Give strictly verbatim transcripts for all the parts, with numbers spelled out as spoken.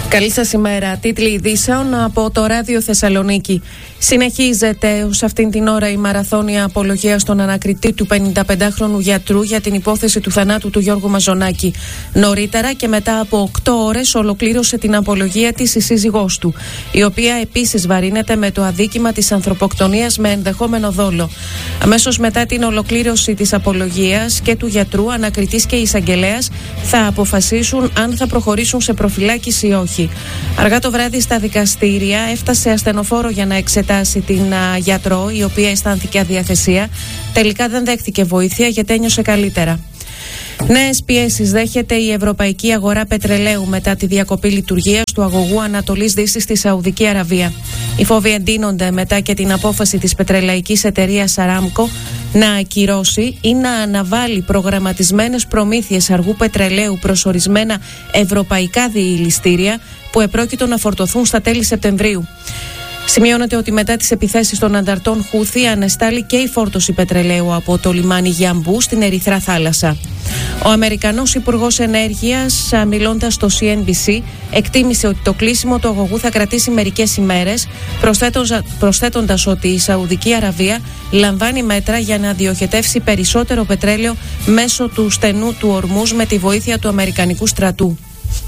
Καλή σας ημέρα. Τίτλοι ειδήσεων από το Ράδιο Θεσσαλονίκη. Συνεχίζεται ως αυτήν την ώρα η μαραθώνια απολογία στον ανακριτή του πενηνταπεντάχρονου γιατρού για την υπόθεση του θανάτου του Γιώργου Μαζονάκη. Νωρίτερα και μετά από οκτώ ώρες ολοκλήρωσε την απολογία της η σύζυγός του, η οποία επίσης βαρύνεται με το αδίκημα της ανθρωποκτονίας με ενδεχόμενο δόλο. Αμέσως μετά την ολοκλήρωση της απολογίας και του γιατρού, ανακριτής και εισαγγελέας θα αποφασίσουν αν θα προχωρήσουν σε προφυλάκηση ή όχι. Αργά το βράδυ στα δικαστήρια έφτασε ασθενοφόρο για να εξετάσει την α, γιατρό, η οποία αισθάνθηκε αδιαθεσία. Τελικά δεν δέχτηκε βοήθεια γιατί ένιωσε καλύτερα. Νέες πιέσεις δέχεται η ευρωπαϊκή αγορά πετρελαίου μετά τη διακοπή λειτουργίας του αγωγού Ανατολής Δύσης στη Σαουδική Αραβία. Οι φόβοι εντείνονται μετά και την απόφαση της πετρελαϊκής εταιρείας Αράμκο να ακυρώσει ή να αναβάλει προγραμματισμένες προμήθειες αργού πετρελαίου προς ορισμένα ευρωπαϊκά διηλιστήρια που επρόκειτο να φορτωθούν στα τέλη Σεπτεμβρίου. Σημειώνεται ότι μετά τις επιθέσεις των ανταρτών Χούθη ανεστάλλει και η φόρτωση πετρελαίου από το λιμάνι Γιαμπού στην Ερυθρά Θάλασσα. Ο Αμερικανός Υπουργός Ενέργειας, μιλώντας στο σι εν μπι σι, εκτίμησε ότι το κλείσιμο του αγωγού θα κρατήσει μερικές ημέρες, προσθέτοντας ότι η Σαουδική Αραβία λαμβάνει μέτρα για να διοχετεύσει περισσότερο πετρέλαιο μέσω του στενού του Ορμούζ με τη βοήθεια του Αμερικανικού στρατού.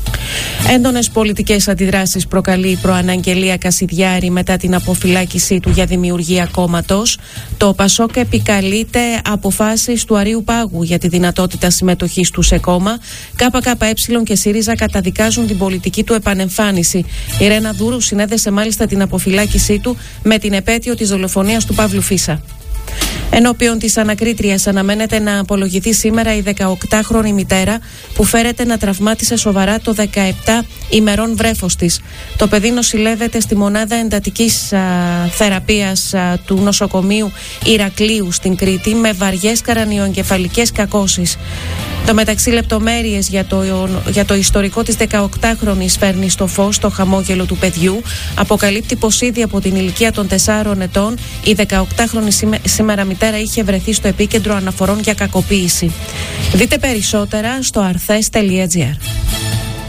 Έντονες πολιτικές αντιδράσεις προκαλεί η προαναγγελία Κασιδιάρη μετά την αποφυλάκησή του για δημιουργία κόμματος. Το Πασόκ επικαλείται αποφάσεις του Αρείου Πάγου για τη δυνατότητα συμμετοχής του σε κόμμα. ΚΚΕ και ΣΥΡΙΖΑ καταδικάζουν την πολιτική του επανεμφάνιση. Η Ρένα Δούρου συνέδεσε μάλιστα την αποφυλάκησή του με την επέτειο της δολοφονίας του Παύλου Φίσα. Ενώπιον της ανακρίτριας αναμένεται να απολογηθεί σήμερα η δεκαοκτάχρονη μητέρα που φέρεται να τραυμάτισε σοβαρά το δεκαεπτά ημερών βρέφος της. Το παιδί νοσηλεύεται στη μονάδα εντατικής α, θεραπείας α, του νοσοκομείου Ηρακλείου στην Κρήτη με βαριές καρανιοεγκεφαλικές κακώσεις. Το μεταξύ λεπτομέρειες για το, για το ιστορικό της δεκαοκτάχρονης φέρνει στο φως το χαμόγελο του παιδιού. Αποκαλύπτει πως ήδη από την ηλικία των τεσσάρων ετών η δεκαοκτάχρονη σήμερα μητέρα είχε βρεθεί στο επίκεντρο αναφορών για κακοποίηση. Δείτε περισσότερα στο αρθές τελεία τζι άρ.